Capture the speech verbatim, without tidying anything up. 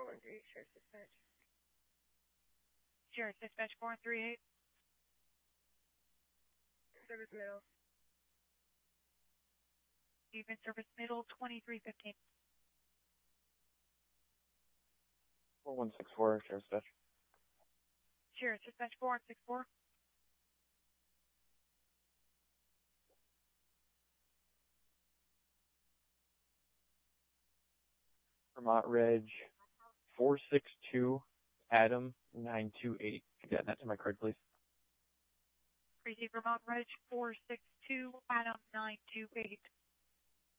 one three, Sheriff's Dispatch. Sheriff's Dispatch four three eight. Service middle. Even service middle, twenty-three fifteen. four one six four, Sheriff's Dispatch. Sheriff's Dispatch four one six four. Vermont Reg four six two, Adam nine two eight. Yeah, that's my card, please. Receive Vermont Reg four six two, Adam nine two eight.